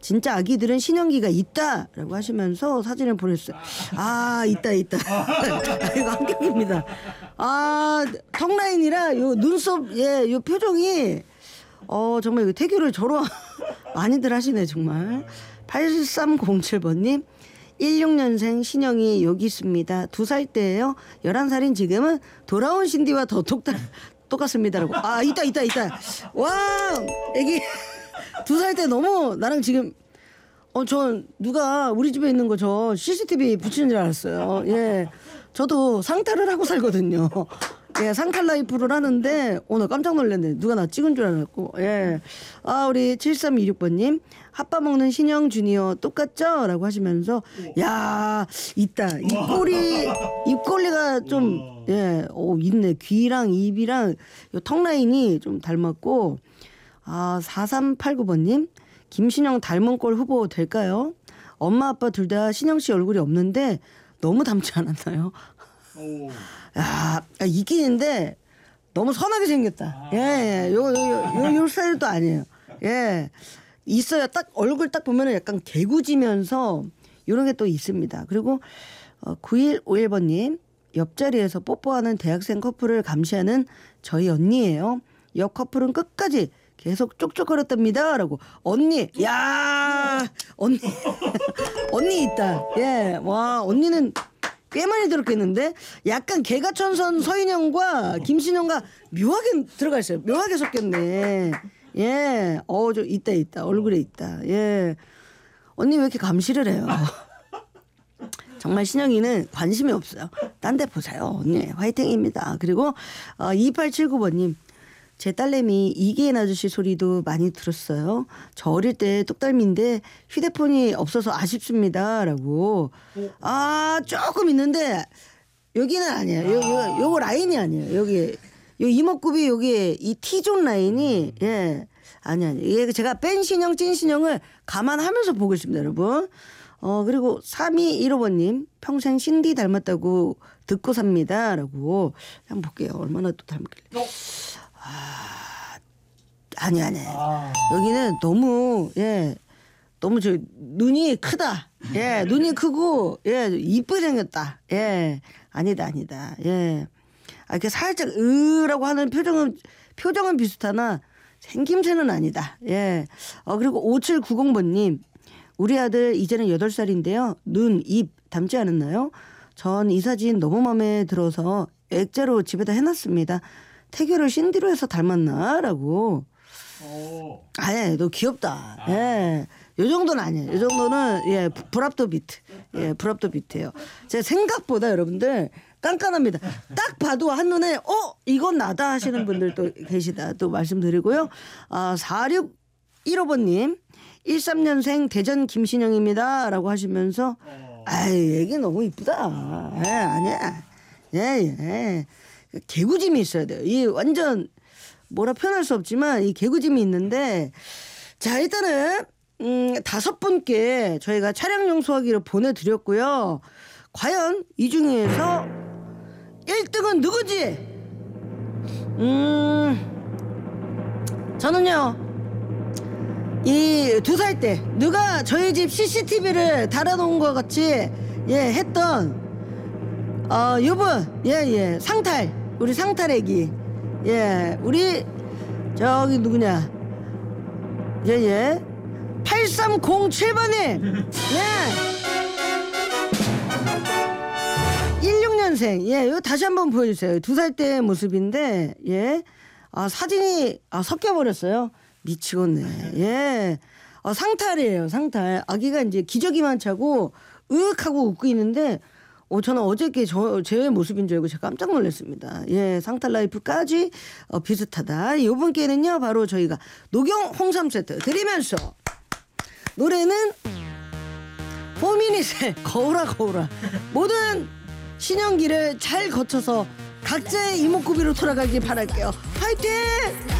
진짜 아기들은 신영기가 있다라고 하시면서 사진을 보냈어요. 아 있다. 이거 합격입니다. 아 턱라인이라 요 눈썹 요 표정이 정말 이거 태교를 저러 많이들 하시네 정말. 8307번님 16년생 신영이 여기 있습니다. 2살 때예요. 11살인 지금은 돌아온 신디와 더 똑같습니다라고. 아 있다. 와 애기 2살 때 너무 나랑 지금 전 누가 우리 집에 있는 거 저 CCTV 붙이는 줄 알았어요. 예, 저도 상탈을 하고 살거든요. 예, 상탈 라이프를 하는데 오늘 깜짝 놀랐네. 누가 나 찍은 줄 알았고. 예, 우리 7326번님 핫바 먹는 신영 주니어 똑같죠? 라고 하시면서 야 있다. 입꼬리가 좀 있네. 귀랑 입이랑 요 턱 라인이 좀 닮았고. 4389번님 김신영 닮은 꼴 후보 될까요? 엄마 아빠 둘 다 신영 씨 얼굴이 없는데 너무 닮지 않았나요? 야 이끼는데 너무 선하게 생겼다. 요 스타일도 아니에요. 예, 있어요. 딱 얼굴 딱 보면은 약간 개구지면서 이런 게 또 있습니다. 그리고 9151번님 옆자리에서 뽀뽀하는 대학생 커플을 감시하는 저희 언니예요. 옆 커플은 끝까지 계속 쪽쪽거렸답니다. 라고. 언니 언니 있다. 예, 와 언니는 꽤 많이 들었겠는데 약간 개가천선 서인영과 김신영과 묘하게 들어가 있어요. 묘하게 섞였네. 예, 저 있다. 얼굴에 있다. 예, 언니 왜 이렇게 감시를 해요? 정말 신영이는 관심이 없어요. 딴 데 보세요. 언니 화이팅입니다. 그리고 2879번님 제 딸내미 이기인 아저씨 소리도 많이 들었어요. 저 어릴 때 똑닮인데 휴대폰이 없어서 아쉽습니다. 라고. 조금 있는데 여기는 아니에요. 요거 라인이 아니에요. 여기 요 이목구비 여기 이 T존 라인이 아니 이게 제가 뺀 신영 찐 신영을 감안하면서 보고 있습니다, 여러분. 그리고 3215번님 평생 신디 닮았다고 듣고 삽니다. 라고. 한번 볼게요. 얼마나 또 닮았길래. 아니. 여기는 너무 저 눈이 크다. 예, 눈이 크고 이쁘게 생겼다. 예, 아니다. 예, 이렇게 살짝 으라고 하는 표정은 비슷하나 생김새는 아니다. 예. 그리고 5790번님 우리 아들 이제는 8살인데요. 눈, 입 닮지 않았나요? 전 이 사진 너무 마음에 들어서 액자로 집에다 해놨습니다. 태교를 신디로 해서 닮았나? 라고. 너 귀엽다. 예. 요 정도는 아니에요. 요 정도는, 브랍더 비트. 예, 브랍더 비트예요. 제 생각보다 여러분들 깐깐합니다. 딱 봐도 한눈에, 이건 나다 하시는 분들도 계시다. 또 말씀드리고요. 4615번님, 13년생 대전 김신영입니다. 라고 하시면서, 얘기 너무 이쁘다. 아니야. 예. 개구짐이 있어야 돼요. 이 완전 뭐라 표현할 수 없지만 이 개구짐이 있는데 자 일단은 5분께 저희가 차량용 소화기를 보내드렸고요. 과연 이 중에서 1등은 누구지? 저는요 이 2살 때 누가 저희 집 CCTV를 달아놓은 것 같이 했던 요분 상탈 우리 상탈 애기 우리 저기 누구냐 8307번님 16년생 이거 다시 한번 보여주세요. 2살 때 모습인데 사진이 섞여버렸어요. 미치겠네. 상탈이에요. 상탈. 아기가 이제 기저귀만 차고 으윽하고 웃고 있는데 저는 어저께 제 모습인 줄 알고 제가 깜짝 놀랐습니다. 상탈 라이프까지 비슷하다. 이번께는요 바로 저희가 녹용 홍삼 세트 드리면서 노래는 포미닛의 거울아 모든 신영기를 잘 거쳐서 각자의 이목구비로 돌아가길 바랄게요. 화이팅!